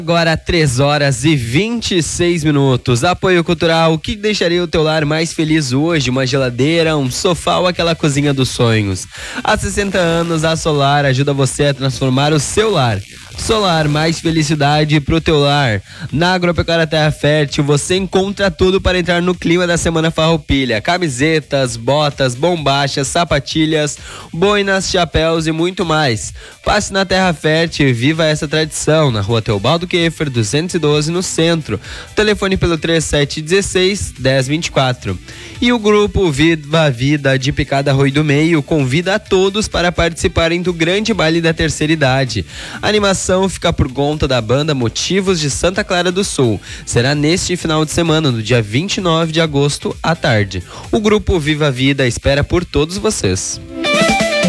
Agora 3 horas e 26 minutos. Apoio cultural. O que deixaria o teu lar mais feliz hoje? Uma geladeira, um sofá ou aquela cozinha dos sonhos? Há 60 anos, a Solar ajuda você a transformar o seu lar. Solar, mais felicidade pro teu lar. Na Agropecuária Terra Fértil você encontra tudo para entrar no clima da Semana Farroupilha: camisetas, botas, bombachas, sapatilhas, boinas, chapéus e muito mais. Passe na Terra Fértil e viva essa tradição, na Rua Teobaldo Keffer, 212, no centro. Telefone pelo 3716-1024. E o grupo Viva a Vida de Picada Rui do Meio convida a todos para participarem do grande baile da terceira idade. A animação fica por conta da banda Motivos de Santa Clara do Sul. Será neste final de semana, no dia 29 de agosto, à tarde. O grupo Viva a Vida espera por todos vocês.